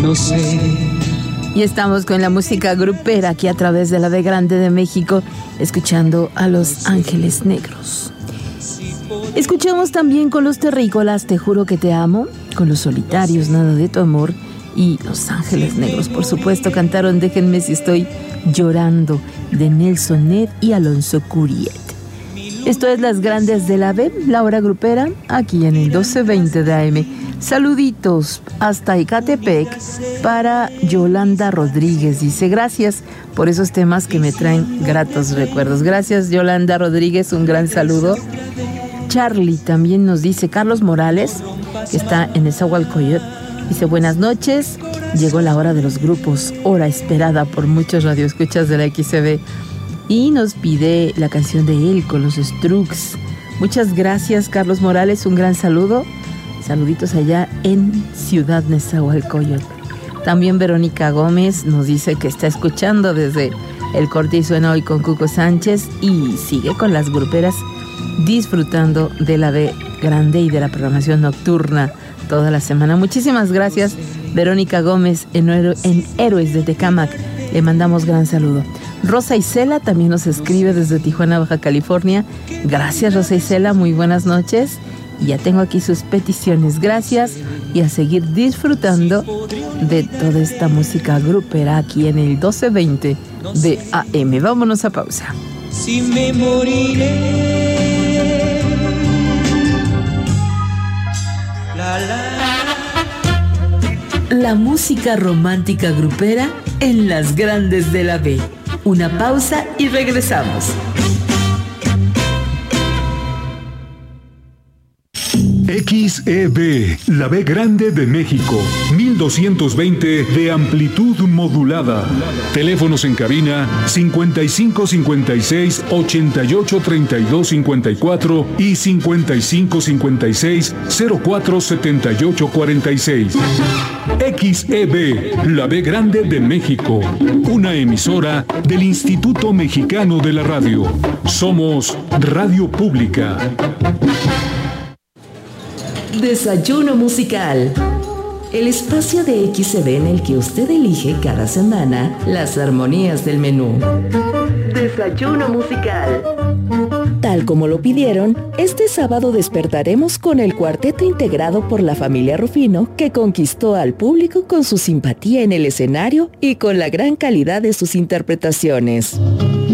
no sé. Y estamos con la música grupera aquí a través de la B Grande de México, escuchando a Los Ángeles Negros. Escuchamos también con Los Terrícolas, Te Juro Que Te Amo, con Los Solitarios, Nada de Tu Amor, y Los Ángeles Negros, por supuesto, cantaron Déjenme Si Estoy Llorando, de Nelson Ned y Alonso Curiet. Esto es Las Grandes de la B, la hora grupera, aquí en el 1220 de AM. Saluditos hasta Ecatepec para Yolanda Rodríguez. Dice, gracias por esos temas que me traen gratos recuerdos. Gracias, Yolanda Rodríguez, un gran saludo. Charlie también nos dice, Carlos Morales, que está en Nezahualcóyotl, dice, buenas noches, llegó la hora de los grupos, hora esperada por muchos radioescuchas de la XCB, y nos pide la canción de él con los Strokes. Muchas gracias, Carlos Morales, un gran saludo. Saluditos allá en Ciudad Nezahualcóyotl. También Verónica Gómez nos dice que está escuchando desde El Corte y Suena hoy con Cuco Sánchez y sigue con las gruperas disfrutando de la B Grande y de la programación nocturna toda la semana. Muchísimas gracias, Verónica Gómez en Héroes de Tecámac. Le mandamos gran saludo. Rosa Isela también nos escribe desde Tijuana, Baja California. Gracias, Rosa Isela, muy buenas noches. Y ya tengo aquí sus peticiones. Gracias y a seguir disfrutando de toda esta música grupera aquí en el 1220 de AM. Vámonos a pausa. Si me moriré. La música romántica grupera en Las Grandes de la B. Una pausa y regresamos. XEB, la B Grande de México, 1220 de amplitud modulada. Teléfonos en cabina 5556 88 32 54 y 5556 04 78 46. XEB, la B Grande de México, una emisora del Instituto Mexicano de la Radio. Somos Radio Pública. Desayuno musical. El espacio de XCB en el que usted elige cada semana las armonías del menú. Desayuno musical. Tal como lo pidieron, este sábado despertaremos con el cuarteto integrado por la familia Rufino, que conquistó al público con su simpatía en el escenario y con la gran calidad de sus interpretaciones.